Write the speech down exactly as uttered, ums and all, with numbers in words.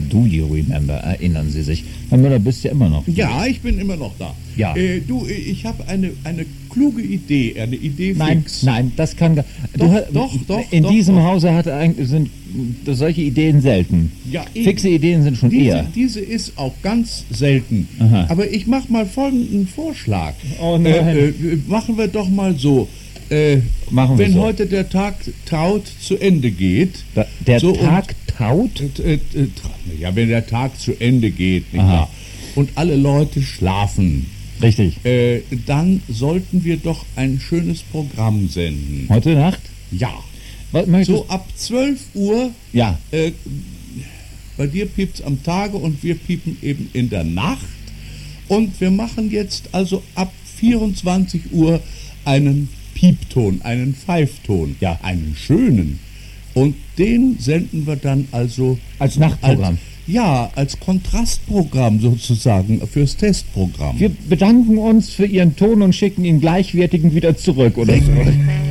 Do you remember? Erinnern Sie sich? Herr Müller, bist ja immer noch. Ja, ich bin immer noch da. Ja. Äh, du, ich habe eine, eine kluge Idee, eine Idee Nein, fix. nein, das kann gar. Doch, du, ha- doch, doch, In doch, diesem doch. Hause hat eigentlich, sind solche Ideen selten. Ja, eben. Fixe Ideen sind schon Diese, eher. diese ist auch ganz selten. Aha. Aber ich mache mal folgenden Vorschlag. Oh nein. Äh, äh, machen wir doch mal so. Äh, Machen wir wenn so. heute der Tag traut zu Ende geht. Da- Der so Tag taut? Und, äh, äh, tra- ja, wenn der Tag zu Ende geht, nicht Aha. wahr? Und alle Leute schlafen, Richtig. äh, dann sollten wir doch ein schönes Programm senden. Heute Nacht? Ja. Was möchtest So ab zwölf Uhr, Ja. äh, bei dir piept's am Tage und wir piepen eben in der Nacht. Und wir machen jetzt also ab vierundzwanzig Uhr einen Piepton, einen Pfeifton, Ja. einen schönen. Und den senden wir dann also Als Nachtprogramm. Als, ja, als Kontrastprogramm sozusagen fürs Testprogramm. Wir bedanken uns für Ihren Ton und schicken ihn gleichwertigen wieder zurück, oder so.